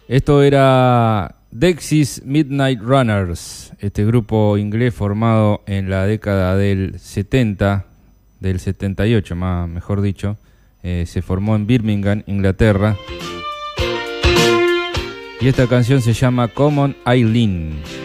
Esto era Dexys Midnight Runners, este grupo inglés formado en la década del 70, del 78 más, mejor dicho. Se formó en Birmingham, Inglaterra. Y esta canción se llama Common Eileen.